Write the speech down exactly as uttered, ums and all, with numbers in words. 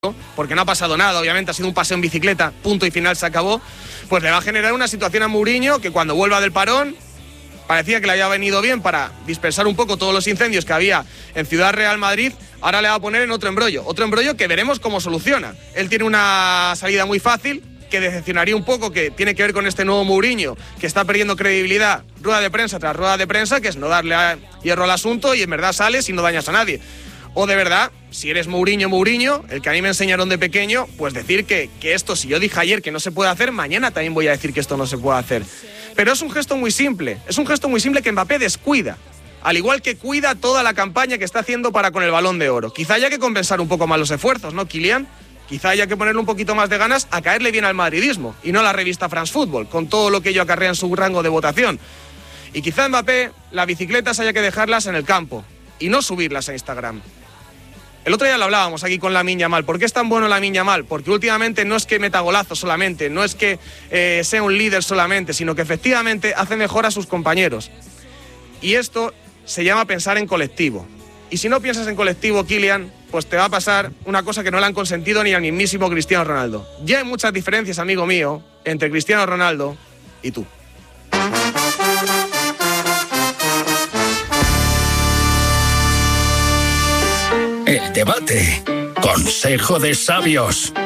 porque no ha pasado nada, obviamente ha sido un paseo en bicicleta, punto y final, se acabó, pues le va a generar una situación a Mourinho que cuando vuelva del parón parecía que le había venido bien para dispersar un poco todos los incendios que había en Ciudad Real Madrid, ahora le va a poner en otro embrollo, otro embrollo que veremos cómo soluciona. Él tiene una salida muy fácil, que decepcionaría un poco, que tiene que ver con este nuevo Mourinho, que está perdiendo credibilidad, rueda de prensa tras rueda de prensa, que es no darle a hierro al asunto y en verdad sales y no dañas a nadie. O de verdad, si eres Mourinho, Mourinho, el que a mí me enseñaron de pequeño, pues decir que, que esto, si yo dije ayer que no se puede hacer, mañana también voy a decir que esto no se puede hacer. Pero es un gesto muy simple, es un gesto muy simple que Mbappé descuida, al igual que cuida toda la campaña que está haciendo para con el Balón de Oro. Quizá haya que compensar un poco más los esfuerzos, ¿no, Kylian? Quizá haya que ponerle un poquito más de ganas a caerle bien al madridismo, y no a la revista France Football, con todo lo que ello acarrea en su rango de votación. Y quizá Mbappé, las bicicletas haya que dejarlas en el campo, y no subirlas a Instagram. El otro día lo hablábamos aquí con Lamine Yamal. ¿Por qué es tan bueno Lamine Yamal? Porque últimamente no es que meta golazos solamente, no es que eh, sea un líder solamente, sino que efectivamente hace mejor a sus compañeros. Y esto se llama pensar en colectivo. Y si no piensas en colectivo, Kylian, pues te va a pasar una cosa que no le han consentido ni al mismísimo Cristiano Ronaldo. Ya hay muchas diferencias, amigo mío, entre Cristiano Ronaldo y tú. El debate. Consejo de sabios.